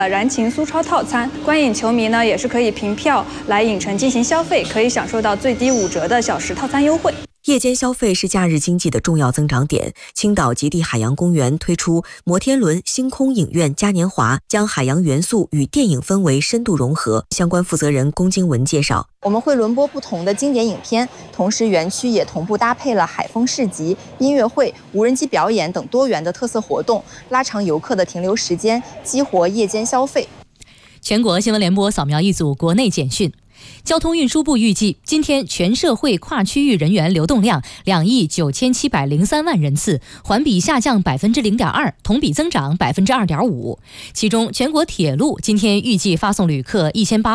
燃情苏超套餐，观影球迷呢也是可以凭票来影城进行消费，可以享受到最低5折的小时套餐优惠。 夜间消费是假日经济的重要增长点。青岛极地海洋公园推出摩天轮星空影院嘉年华，将海洋元素与电影氛围深度融合。相关负责人龚金文介绍， 我们会轮播不同的经典影片，同时园区也同步搭配了海风市集、音乐会、无人机表演等多元的特色活动，拉长游客的停留时间，激活夜间消费。 全国新闻联播扫描一组国内简讯。交通运输部预计，今天全社会跨区域人员流动量2亿9703万人次，环比下降0.2%，同比增长2.5%。其中，全国铁路今天预计发送旅客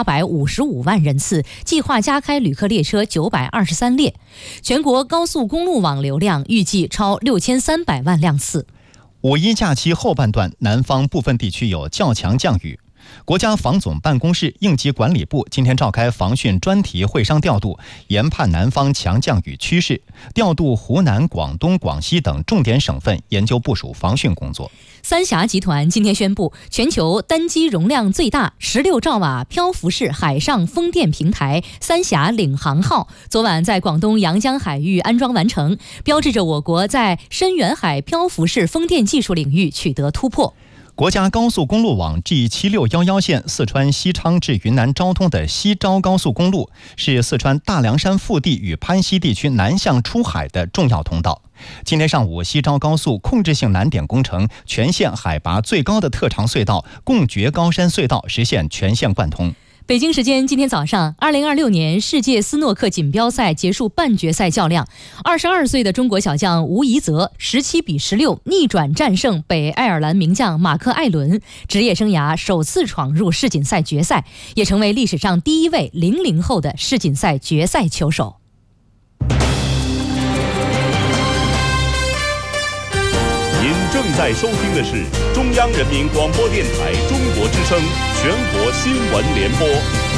1855万人次，计划加开旅客列车923列。全国高速公路网流量预计超6300万辆次。 五一假期后半段，南方部分地区有较强降雨。国家防总办公室应急管理部今天召开防汛专题会商调度，研判南方强降雨趋势，调度湖南、广东、广西等重点省份研究部署防汛工作。 三峡集团今天宣布，全球单机容量最大16兆瓦漂浮式海上风电平台三峡领航号昨晚在广东阳江海域安装完成，标志着我国在深远海漂浮式风电技术领域取得突破。 国家高速公路网 G7611 线四川西昌至云南昭通的西昭高速公路，是四川大凉山腹地与潘西地区南向出海的重要通道。今天上午，西昭高速控制性难点工程全线海拔最高的特长隧道贡觉高山隧道实现全线贯通。 北京时间今天早上，2026年世界斯诺克锦标赛结束半决赛较量，22岁的中国小将吴怡泽17-16逆转战胜北爱尔兰名将马克·艾伦，职业生涯首次闯入世锦赛决赛，也成为历史上第一位00后的世锦赛决赛球手。 您正在收听的是中央人民广播电台中国之声全国新闻联播。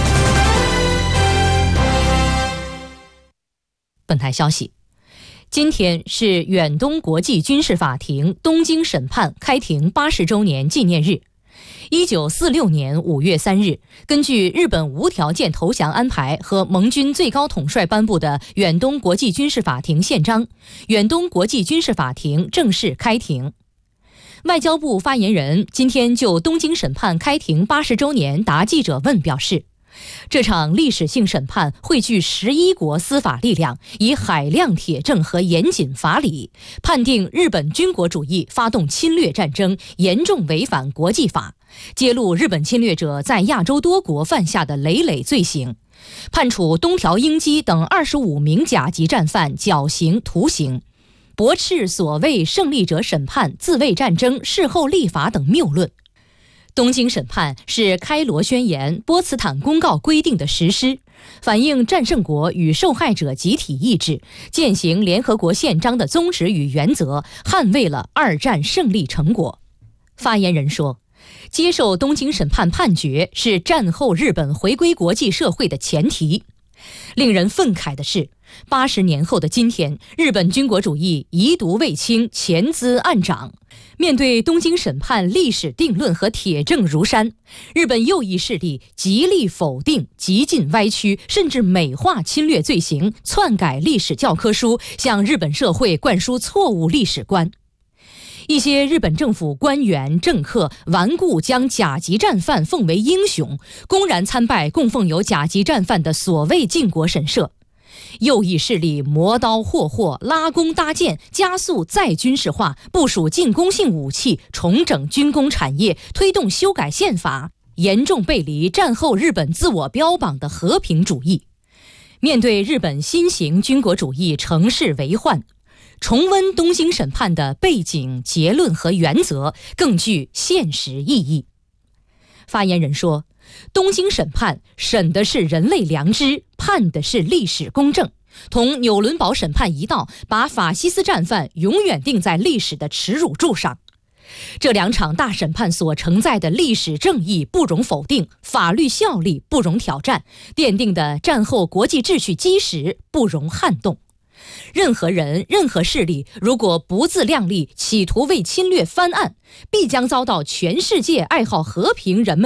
本台消息，今天是远东国际军事法庭东京审判开庭80周年纪念日。1946年5月3日，根据日本无条件投降安排和盟军最高统帅颁布的远东国际军事法庭宪章，远东国际军事法庭正式开庭。外交部发言人今天就东京审判开庭80周年答记者问表示，这场历史性审判汇聚11国司法力量，以海量铁证和严谨法理，判定日本军国主义发动侵略战争，严重违反国际法，揭露日本侵略者在亚洲多国犯下的累累罪行，判处东条英机等25名甲级战犯绞刑徒刑，驳斥所谓胜利者审判、自卫战争、事后立法等谬论。东京审判是开罗宣言、波茨坦公告规定的实施，反映战胜国与受害者集体意志，践行联合国宪章的宗旨与原则，捍卫了二战胜利成果。发言人说，接受东京审判判决是战后日本回归国际社会的前提。令人愤慨的是，80年后的今天，日本军国主义遗毒未清，潜滋暗长。面对东京审判历史定论和铁证如山，日本右翼势力极力否定、极尽歪曲，甚至美化侵略罪行，篡改历史教科书，向日本社会灌输错误历史观。一些日本政府官员政客顽固将甲级战犯奉为英雄，公然参拜供奉有甲级战犯的所谓靖国神社。右翼势力磨刀霍霍，拉弓搭箭，加速再军事化，部署进攻性武器，重整军工产业，推动修改宪法，严重背离战后日本自我标榜的和平主义。面对日本新型军国主义乘势为患，重温东京审判的背景、结论和原则更具现实意义。发言人说，东京审判审的是人类良知，判的是历史公正，同纽伦堡审判一道，把法西斯战犯永远钉在历史的耻辱柱上。这两场大审判所承载的历史正义不容否定，法律效力不容挑战，奠定的战后国际秩序基石不容撼动。任何人、任何势力如果不自量力，企图为侵略翻案，必将遭到全世界爱好和平人们